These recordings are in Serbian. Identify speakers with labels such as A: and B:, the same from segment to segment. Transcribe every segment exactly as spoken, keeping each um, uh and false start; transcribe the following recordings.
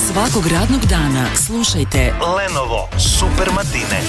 A: Svakog radnog dana slušajte
B: Lenovo Super Matine.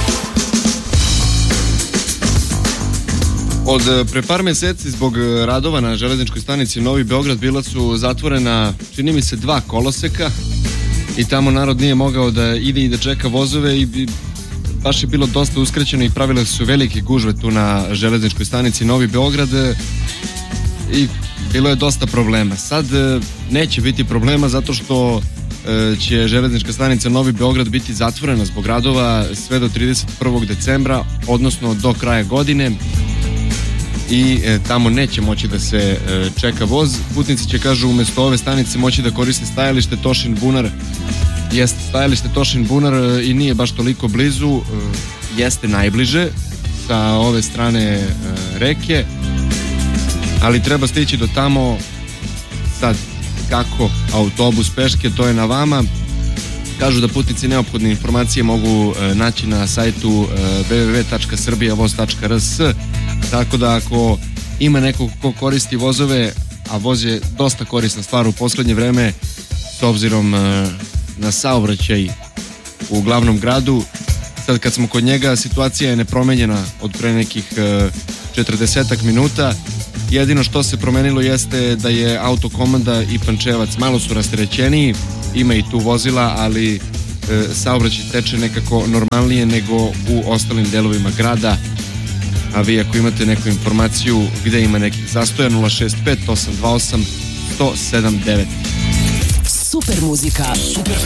C: Od pre par meseci zbog radova na železničkoj stanici Novi Beograd bila su zatvorena, čini mi se, dva koloseka i tamo narod nije mogao da ide i da čeka vozove i baš je bilo dosta uskraćeno i pravile su velike gužve tu na železničkoj stanici Novi Beograd i bilo je dosta problema. Sad neće biti problema zato što će železnička stanica Novi Beograd biti zatvorena zbog radova sve do trideset prvog decembra, odnosno do kraja godine, i e, tamo neće moći da se e, čeka voz. Putnici će, kažu, umesto ove stanice moći da koriste stajalište Tošin Bunar. Jeste stajalište Tošin Bunar e, i nije baš toliko blizu, e, jeste najbliže sa ove strane e, reke, ali treba stići do tamo. Sad, kako autobus, peške, to je na vama. Kažu da putnici neophodne informacije mogu e, naći na sajtu e, w w w tačka srbijavoz tačka r s, tako da ako ima nekog ko koristi vozove, a voz je dosta korisna stvar u poslednje vreme s obzirom e, na saobraćaj u glavnom gradu. Sad kad smo kod njega, situacija je nepromenjena od pre nekih e, četrdesetak minuta. Jedino što se promenilo jeste da je Autokomanda i Pančevac malo su rasterećeniji, ima i tu vozila, ali e, saobraćaj teče nekako normalnije nego u ostalim delovima grada. A vi ako imate neku informaciju gde ima nekih zastoja, nula šest pet osam dva osam sto sedam devet.
A: Super muzika. Super